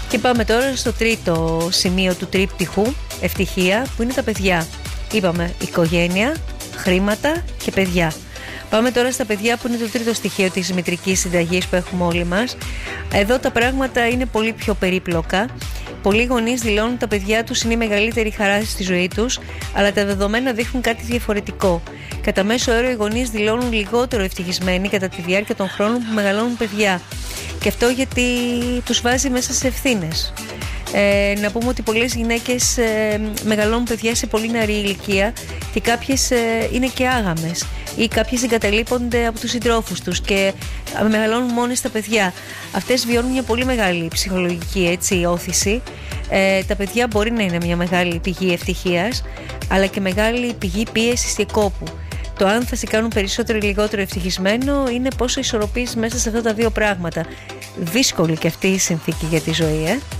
Και πάμε τώρα στο τρίτο σημείο του τρίπτυχου ευτυχία, που είναι τα παιδιά. Είπαμε οικογένεια, χρήματα και παιδιά. Πάμε τώρα στα παιδιά, που είναι το τρίτο στοιχείο της μητρικής συνταγής που έχουμε όλοι μας. Εδώ τα πράγματα είναι πολύ πιο περίπλοκα. Πολλοί γονείς δηλώνουν τα παιδιά τους είναι η μεγαλύτερη χαρά στη ζωή τους, αλλά τα δεδομένα δείχνουν κάτι διαφορετικό. Κατά μέσο όρο, οι γονείς δηλώνουν λιγότερο ευτυχισμένοι κατά τη διάρκεια των χρόνων που μεγαλώνουν παιδιά. Και αυτό γιατί τους βάζει μέσα σε ευθύνες. Να πούμε ότι πολλές γυναίκες μεγαλώνουν παιδιά σε πολύ νεαρή ηλικία και κάποιες είναι και άγαμες ή κάποιες εγκαταλείπονται από τους συντρόφους και μεγαλώνουν μόνες τα παιδιά. Αυτές βιώνουν μια πολύ μεγάλη ψυχολογική όθηση. Τα παιδιά μπορεί να είναι μια μεγάλη πηγή ευτυχίας, αλλά και μεγάλη πηγή πίεσης και κόπου. Το αν θα σε κάνουν περισσότερο ή λιγότερο ευτυχισμένο είναι πόσο ισορροπείς μέσα σε αυτά τα δύο πράγματα. Δύσκολη και αυτή η συνθήκη για τη ζωή,